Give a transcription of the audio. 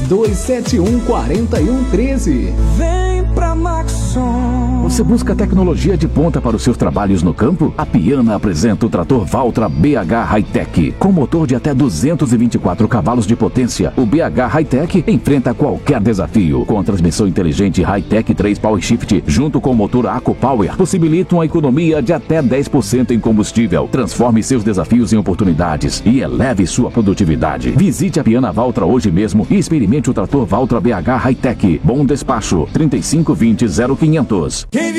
3271 4113. Vem pra Maxon. Você busca tecnologia de ponta para os seus trabalhos no campo? A Piana apresenta o trator Valtra BH Hightech. Com motor de até 224 cavalos de potência, o BH Hightech enfrenta qualquer desafio. Com a transmissão inteligente Hightech 3 Power Shift, junto com o motor AcoPower, possibilita uma economia de até 10% em combustível. Transforme seus desafios em oportunidades e eleve sua produtividade. Visite a Piana Valtra hoje mesmo e experimente o trator Valtra BH Hightech. Bom despacho, 3520 0500.